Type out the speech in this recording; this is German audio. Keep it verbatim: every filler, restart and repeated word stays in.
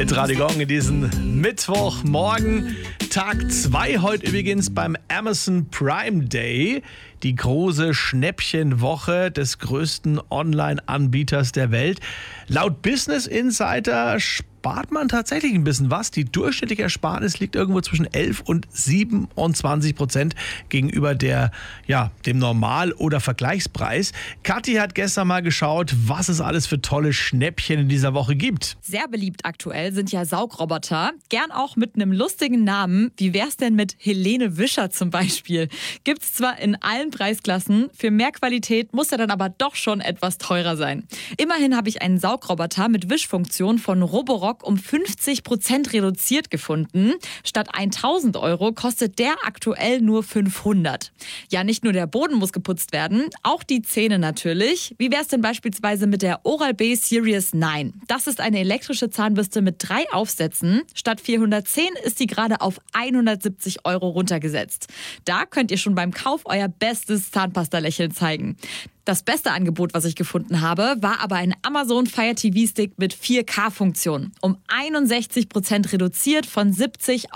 mit Radio Gong in diesem Mittwochmorgen. Tag zwei heute übrigens beim Amazon Prime Day. Die große Schnäppchenwoche des größten Online-Anbieters der Welt. Laut Business Insider spart man tatsächlich ein bisschen was. Die durchschnittliche Ersparnis liegt irgendwo zwischen elf und siebenundzwanzig Prozent gegenüber der, ja, dem Normal- oder Vergleichspreis. Kathi hat gestern mal geschaut, was es alles für tolle Schnäppchen in dieser Woche gibt. Sehr beliebt aktuell sind ja Saugroboter. Gern auch mit einem lustigen Namen. Wie wär's denn mit Helene Wischer zum Beispiel? Gibt's zwar in allen Preisklassen, für mehr Qualität muss er dann aber doch schon etwas teurer sein. Immerhin habe ich einen Saugroboter mit Wischfunktion von Roborock um fünfzig Prozent reduziert gefunden. Statt tausend Euro kostet der aktuell nur fünfhundert. Ja, nicht nur der Boden muss geputzt werden, auch die Zähne natürlich. Wie wär's denn beispielsweise mit der Oral-B Series neun? Das ist eine elektrische Zahnbürste mit drei Aufsätzen. Statt vierhundertzehn ist die gerade auf hundertsiebzig Euro runtergesetzt. Da könnt ihr schon beim Kauf euer bestes Zahnpasta-Lächeln zeigen. Das beste Angebot, was ich gefunden habe, war aber ein Amazon Fire T V Stick mit vier K-Funktion. Um einundsechzig Prozent reduziert von siebzig